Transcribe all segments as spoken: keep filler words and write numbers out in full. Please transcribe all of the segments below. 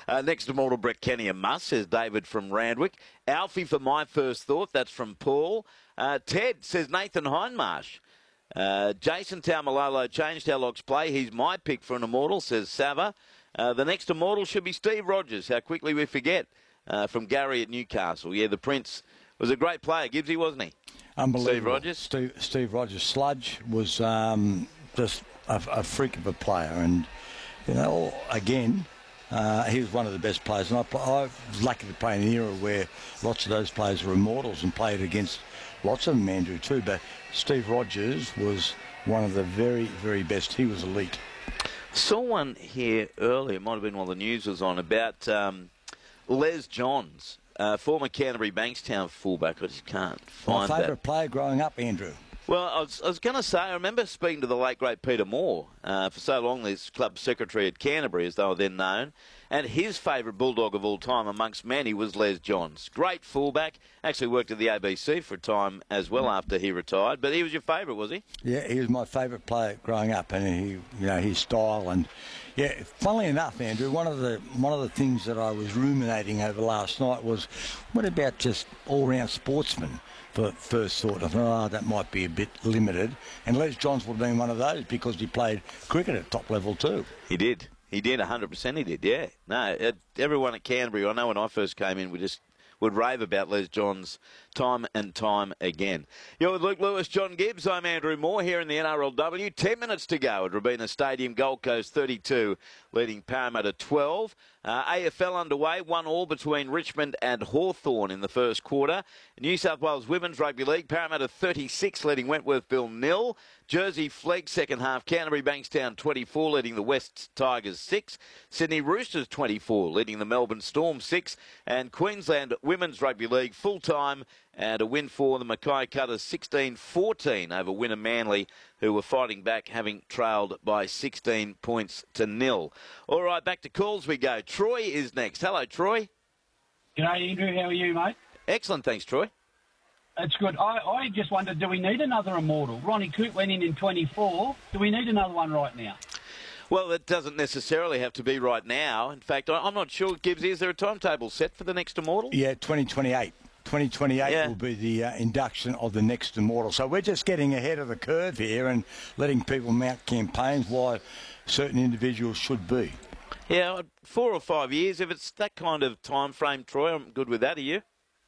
Uh, next immortal, Brett Kenny, a must, says David from Randwick. Alfie for my first thought, that's from Paul. Uh, Ted says Nathan Hindmarsh. Uh, Jason Taumalolo changed how Locks play. He's my pick for an immortal, says Sava. Uh, the next immortal should be Steve Rogers. How quickly we forget. Uh, from Gary at Newcastle. Yeah, the Prince was a great player, Gibbsy, wasn't he? Unbelievable. Steve Rogers? Steve, Steve Rogers. Sludge was um, just a, a freak of a player. And, you know, again, uh, he was one of the best players. And I, I was lucky to play in an era where lots of those players were immortals and played against lots of them, Andrew, too. But Steve Rogers was one of the very, very best. He was elite. Saw one here earlier, it might have been while the news was on, about um, Les Johns. Uh, former Canterbury Bankstown fullback. I just can't find My favourite that. player growing up, Andrew. Well, I was, I was going to say, I remember speaking to the late, great Peter Moore, uh, for so long, this club secretary at Canterbury, as they were then known, and his favourite Bulldog of all time amongst many was Les Johns. Great fullback, actually worked at the A B C for a time as well after he retired, but he was your favourite, was he? Yeah, he was my favourite player growing up, and he, you know, his style and yeah. Funnily enough, Andrew, one of the one of the things that I was ruminating over last night was, what about just all-round sportsmen? For first thought, I thought, oh, that might be a bit limited, and Les Johns would have been one of those because he played cricket at top level too. He did. He did, one hundred percent he did, yeah. No, it, everyone at Canterbury, I know when I first came in, we just would rave about Les Johns time and time again. You're with Luke Lewis, John Gibbs. I'm Andrew Moore here in the N R L W. Ten minutes to go at Robina Stadium. Gold Coast thirty-two, leading Parramatta twelve. Uh, A F L underway, one all between Richmond and Hawthorn in the first quarter. New South Wales Women's Rugby League, Parramatta thirty-six, leading Wentworthville nil. Jersey Flegg second half, Canterbury Bankstown twenty-four, leading the West Tigers six. Sydney Roosters twenty-four, leading the Melbourne Storm six. And Queensland Women's Rugby League full time, and a win for the Mackay Cutters sixteen fourteen over Winner Manly, who were fighting back, having trailed by sixteen points to nil. All right, back to calls we go. Troy is next. Hello, Troy. G'day, Andrew. How are you, mate? Excellent, thanks, Troy. That's good. I, I just wondered, do we need another immortal? Ronnie Coote went in in twenty-four. Do we need another one right now? Well, it doesn't necessarily have to be right now. In fact, I'm not sure, Gibbs, is there a timetable set for the next immortal? Yeah, twenty twenty-eight. twenty twenty-eight Yeah. will be the uh, induction of the next immortal. So we're just getting ahead of the curve here and letting people mount campaigns why certain individuals should be. Yeah, four or five years. If it's that kind of time frame, Troy, I'm good with that. Are you?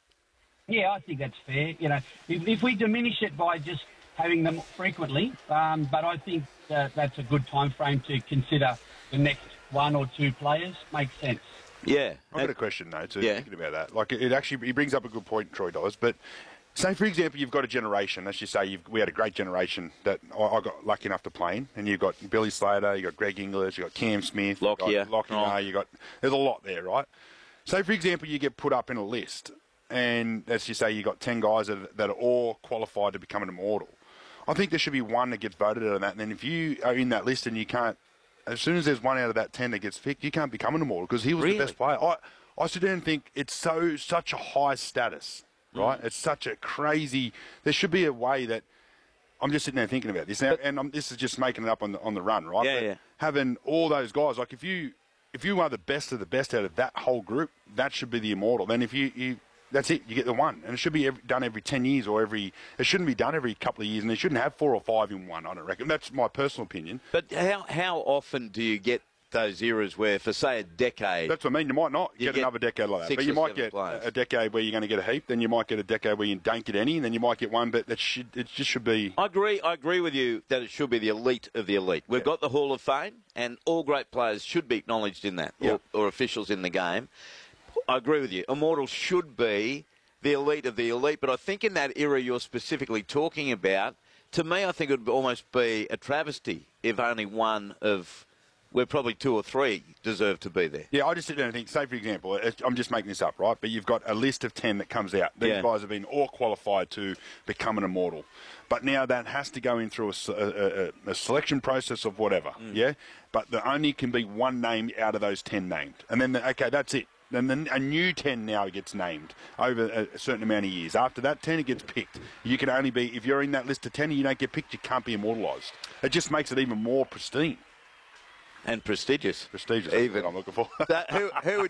Yeah, I think that's fair. You know, if, if we diminish it by just having them frequently, um, but I think uh, that's a good time frame to consider the next one or two players. Makes sense. Yeah. I've got a question, though, to Yeah. thinking about that. Like, it actually, he brings up a good point, Troy does, but say, for example, you've got a generation, let's just say you've, we had a great generation that I, I got lucky enough to play in, and you've got Billy Slater, you've got Greg Inglis, you've got Cam Smith, Lockyer. you've got Lockyer, Oh. you've got, there's a lot there, right? Say, for example, you get put up in a list, and let's just say you've got ten guys that, that are all qualified to become an immortal. I think there should be one that gets voted out of that, and then if you are in that list and you can't, as soon as there's one out of that ten that gets picked, you can't become an immortal because he was Really? the best player. I, I sit there and think it's so such a high status, right? Mm. It's such a crazy. There should be a way that I'm just sitting there thinking about this now, but, and I'm, this is just making it up on the on the run, right? Yeah, but yeah. Having all those guys, like if you if you are the best of the best out of that whole group, that should be the immortal. Then if you, you that's it, you get the one, and it should be every, done every ten years or every. It shouldn't be done every couple of years, and they shouldn't have four or five in one. I don't reckon. That's my personal opinion. But how how often do you get those eras where, for say, a decade? That's what I mean. You might not You get, get another decade like that, six but you or might seven get players. a decade where you're going to get a heap. Then you might get a decade where you don't get any, and then you might get one. But that should it just should be. I agree. I agree with you that it should be the elite of the elite. We've Yeah. got the Hall of Fame, and all great players should be acknowledged in that, Yeah. or, or officials in the game. I agree with you. Immortals should be the elite of the elite, but I think in that era you're specifically talking about, to me, I think it would almost be a travesty if only one of, where probably two or three deserve to be there. Yeah, I just sit there and think, say, for example, it- I'm just making this up, right? But you've got a list of ten that comes out. These Yeah. guys have been all qualified to become an immortal. But now that has to go in through a, s- a- a- a selection process of whatever, yeah? But there only can be one name out of those ten named. And then, the, okay, that's it. Then the, a new ten now gets named over a, a certain amount of years. After that ten, it gets picked. You can only be, if you're in that list of ten and you don't get picked, you can't be immortalised. It just makes it even more pristine. And prestigious. Prestigious, that's Even. what I'm looking for. That, who, who, would,